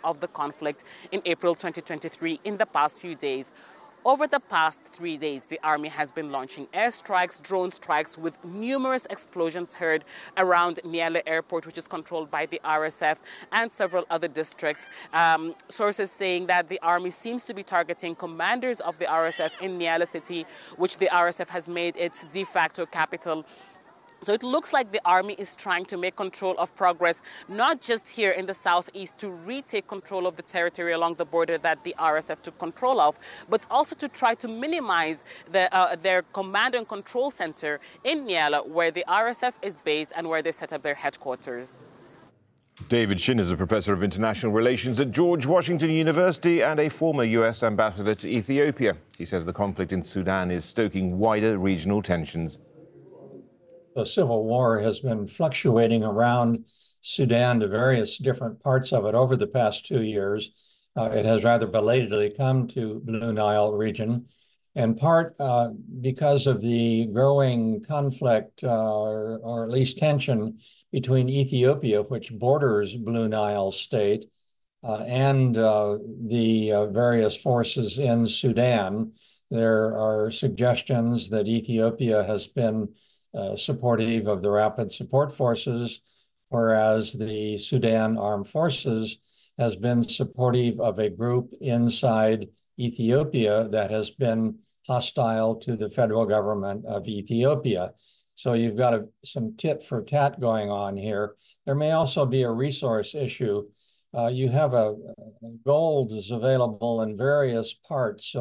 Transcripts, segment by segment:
of the conflict in April 2023 in the past few days. Over the past 3 days, the army has been launching airstrikes, drone strikes, with numerous explosions heard around Niele Airport, which is controlled by the RSF, and several other districts. Sources saying that the army seems to be targeting commanders of the RSF in Niele City, which the RSF has made its de facto capital. So it looks like the army is trying to make control of progress, not just here in the southeast to retake control of the territory along the border that the RSF took control of, but also to try to minimize their command and control center in Niele, where the RSF is based and where they set up their headquarters. David Shin is a professor of international relations at George Washington University and a former US ambassador to Ethiopia. He says the conflict in Sudan is stoking wider regional tensions. The civil war has been fluctuating around Sudan to various different parts of it over the past 2 years. It has rather belatedly come to Blue Nile region, in part because of the growing conflict or at least tension between Ethiopia, which borders Blue Nile state, and the various forces in Sudan. There are suggestions that Ethiopia has been supportive of the Rapid Support Forces, whereas the Sudan Armed Forces has been supportive of a group inside Ethiopia that has been hostile to the federal government of Ethiopia. So you've got some tit for tat going on here. There may also be a resource issue. You have gold is available in various parts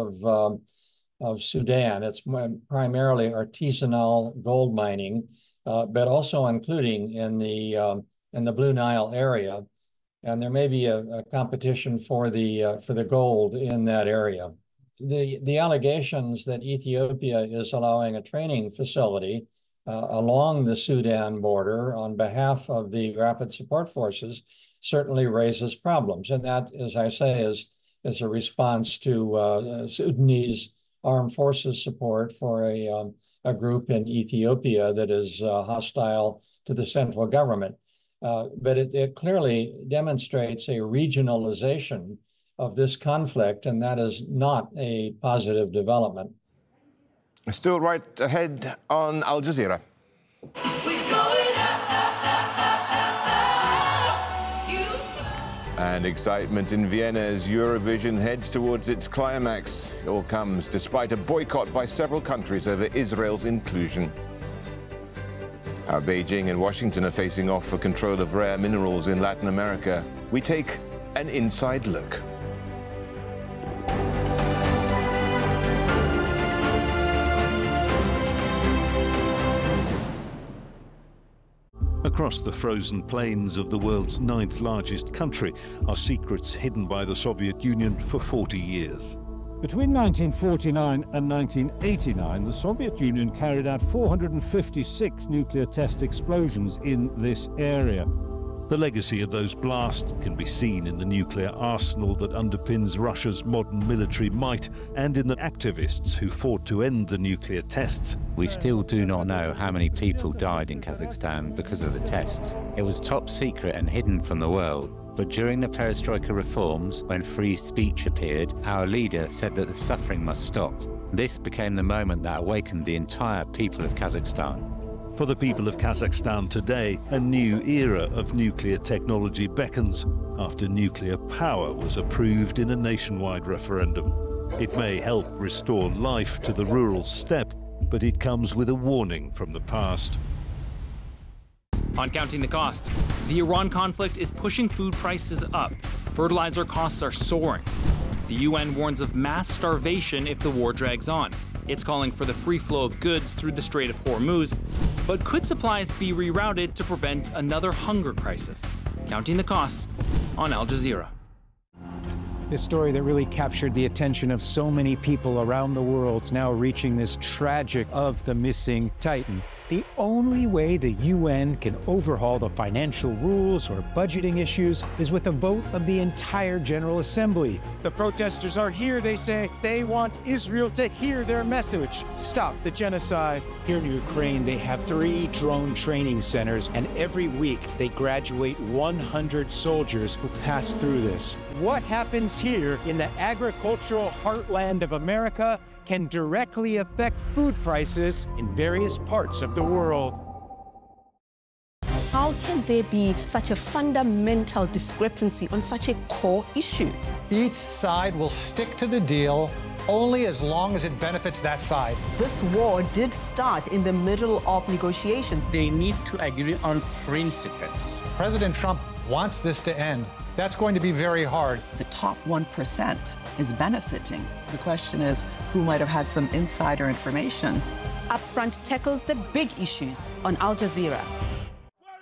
of Sudan. It's primarily artisanal gold mining, but also including in the Blue Nile area. And there may be a competition for the gold in that area. The allegations that Ethiopia is allowing a training facility along the Sudan border on behalf of the Rapid Support Forces certainly raises problems. And that, as I say, is a response to Sudanese armed forces support for a group in Ethiopia that is hostile to the central government. But it clearly demonstrates a regionalization of this conflict, and that is not a positive development. Still right ahead on Al Jazeera. And excitement in Vienna as Eurovision heads towards its climax. It all comes despite a boycott by several countries over Israel's inclusion. How Beijing and Washington are facing off for control of rare minerals in Latin America. We take an inside look. Across the frozen plains of the world's 9th largest country are secrets hidden by the Soviet Union for 40 years. Between 1949 and 1989, the Soviet Union carried out 456 nuclear test explosions in this area. The legacy of those blasts can be seen in the nuclear arsenal that underpins Russia's modern military might and in the activists who fought to end the nuclear tests. We still do not know how many people died in Kazakhstan because of the tests. It was top secret and hidden from the world. But during the perestroika reforms, when free speech appeared, our leader said that the suffering must stop. This became the moment that awakened the entire people of Kazakhstan. For the people of Kazakhstan today, a new era of nuclear technology beckons after nuclear power was approved in a nationwide referendum. It may help restore life to the rural steppe, but it comes with a warning from the past. On Counting the Cost, the Iran conflict is pushing food prices up. Fertilizer costs are soaring. The UN warns of mass starvation if the war drags on. It's calling for the free flow of goods through the Strait of Hormuz. But could supplies be rerouted to prevent another hunger crisis? Counting the Cost on Al Jazeera. This story that really captured the attention of so many people around the world, now reaching this tragic of the missing Titan. The only way the UN can overhaul the financial rules or budgeting issues is with a vote of the entire General Assembly. The protesters are here, they say. They want Israel to hear their message. Stop the genocide. Here in Ukraine, they have 3 drone training centers, and every week they graduate 100 soldiers who pass through this. What happens here in the agricultural heartland of America can directly affect food prices in various parts of the world. How can there be such a fundamental discrepancy on such a core issue? Each side will stick to the deal only as long as it benefits that side. This war did start in the middle of negotiations. They need to agree on principles. President Trump wants this to end. That's going to be very hard. The top 1% is benefiting. The question is, who might have had some insider information? Upfront tackles the big issues on Al Jazeera.